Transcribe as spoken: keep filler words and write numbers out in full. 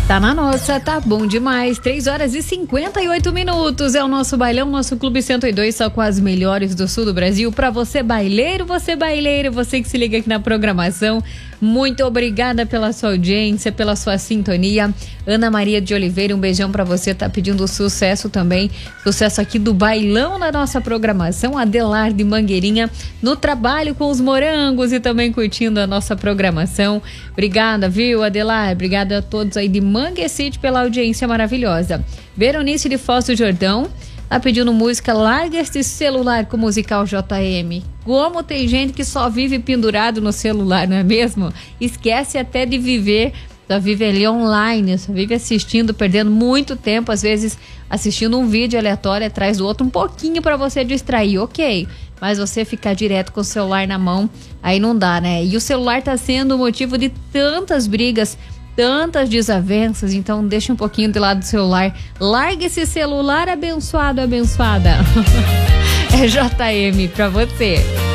Tá na nossa, tá bom demais. três horas e cinquenta e oito minutos. É o nosso bailão, nosso Clube cento e dois, só com as melhores do sul do Brasil. Pra você baileiro, você baileiro, você que se liga aqui na programação. Muito obrigada pela sua audiência, pela sua sintonia. Ana Maria de Oliveira, um beijão pra você. Tá pedindo sucesso também. Sucesso aqui do bailão na nossa programação. Adelar de Mangueirinha, no trabalho com os morangos e também curtindo a nossa programação. Obrigada, viu, Adelar? Obrigada a todos aí de Manguecite pela audiência maravilhosa. Veronice de Foz do Jordão tá pedindo música Larga Este Celular com musical J M. Como tem gente que só vive pendurado no celular, não é mesmo? Esquece até de viver, só vive ali online, só vive assistindo, perdendo muito tempo, às vezes assistindo um vídeo aleatório atrás do outro, um pouquinho para você distrair, ok. Mas você ficar direto com o celular na mão, aí não dá, né? E o celular tá sendo motivo de tantas brigas, tantas desavenças, então deixa um pouquinho de lado do celular. Larga esse celular, abençoado, abençoada. É J M pra você.